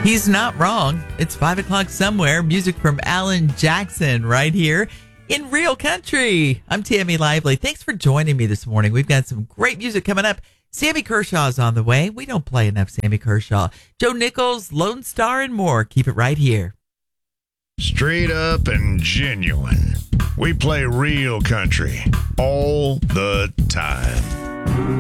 He's not wrong. It's 5 o'clock somewhere. Music from Alan Jackson right here in Real Country. I'm Tammy Lively. Thanks for joining me this morning. We've got some great music coming up. Sammy Kershaw's on the way. We don't play enough Sammy Kershaw. Joe Nichols, Lone Star, and more. Keep it right here. Straight up and genuine. We play real country all the time.